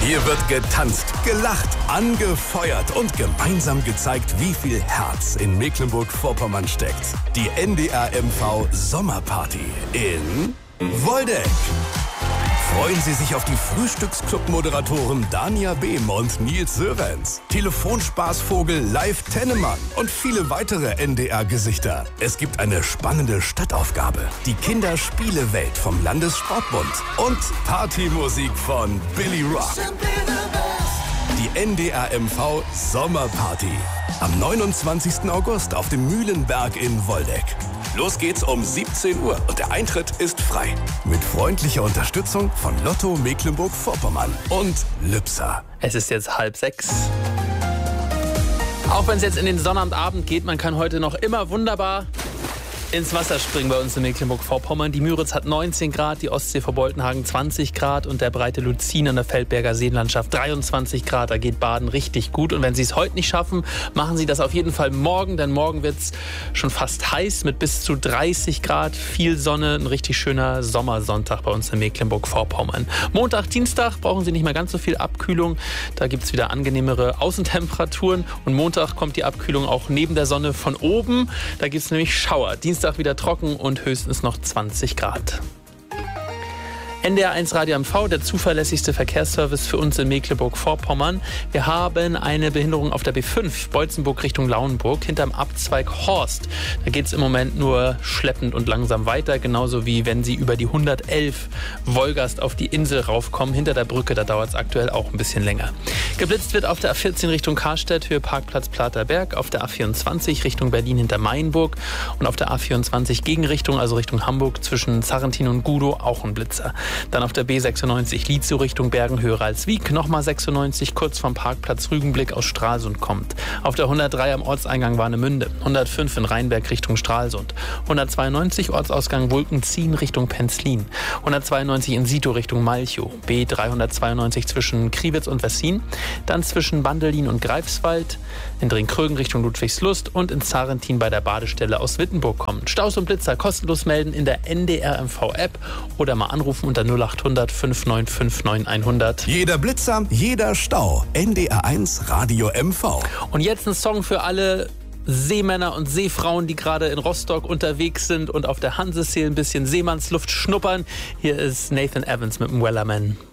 Hier wird getanzt, gelacht, angefeuert und gemeinsam gezeigt, wie viel Herz in Mecklenburg-Vorpommern steckt. Die NDR MV Sommerparty in Woldeck. Freuen Sie sich auf die Frühstücksclub-Moderatoren Dania Behm und Nils Sörenz, Telefonspaßvogel Live Tennemann und viele weitere NDR-Gesichter. Es gibt eine spannende Stadtaufgabe, die Kinderspielewelt vom Landessportbund und Partymusik von Billy Rock. Die NDR MV Sommerparty am 29. August auf dem Mühlenberg in Woldeck. Los geht's um 17 Uhr und der Eintritt ist frei. Mit freundlicher Unterstützung von Lotto Mecklenburg-Vorpommern und Lübser. Es ist jetzt 5:30. Auch wenn es jetzt in den Sonnabendabend geht, man kann heute noch immer wunderbar ins Wasser springen bei uns in Mecklenburg-Vorpommern. Die Müritz hat 19 Grad, die Ostsee vor Boltenhagen 20 Grad und der breite Luzin an der Feldberger Seenlandschaft 23 Grad. Da geht Baden richtig gut. Und wenn Sie es heute nicht schaffen, machen Sie das auf jeden Fall morgen, denn morgen wird es schon fast heiß mit bis zu 30 Grad, viel Sonne, ein richtig schöner Sommersonntag bei uns in Mecklenburg-Vorpommern. Montag, Dienstag brauchen Sie nicht mehr ganz so viel Abkühlung. Da gibt es wieder angenehmere Außentemperaturen und Montag kommt die Abkühlung auch neben der Sonne von oben. Da gibt es nämlich Schauer. Dienstag wieder trocken und höchstens noch 20 Grad. NDR1 Radio MV, der zuverlässigste Verkehrsservice für uns in Mecklenburg-Vorpommern. Wir haben eine Behinderung auf der B5, Beutzenburg Richtung Lauenburg, hinterm Abzweig Horst. Da geht es im Moment nur schleppend und langsam weiter, genauso wie wenn Sie über die 111 Wolgast auf die Insel raufkommen. Hinter der Brücke, da dauert es aktuell auch ein bisschen länger. Geblitzt wird auf der A14 Richtung Karstedt, Höhe Parkplatz Platerberg, auf der A24 Richtung Berlin hinter Mainburg und auf der A24 Gegenrichtung, also Richtung Hamburg, zwischen Sarrentin und Gudow auch ein Blitzer. Dann auf der B96 Lietzow Richtung Bergen-Höhe Ralswiek, nochmal 96 kurz vom Parkplatz Rügenblick aus Stralsund kommt. Auf der 103 am Ortseingang Warnemünde, 105 in Rheinberg Richtung Stralsund, 192 Ortsausgang Wulkenzien Richtung Penzlin, 192 in Sito Richtung Malchow, B392 zwischen Kriwitz und Wessin, dann zwischen Bandelin und Greifswald, in Dringkrögen Richtung Ludwigslust und in Sarrentin bei der Badestelle aus Wittenburg kommen. Staus und Blitzer kostenlos melden in der NDR MV App oder mal anrufen unter 0800 5959 100. Jeder Blitzer, jeder Stau. NDR1 Radio MV. Und jetzt ein Song für alle Seemänner und Seefrauen, die gerade in Rostock unterwegs sind und auf der Hansesee ein bisschen Seemannsluft schnuppern. Hier ist Nathan Evans mit dem Wellerman.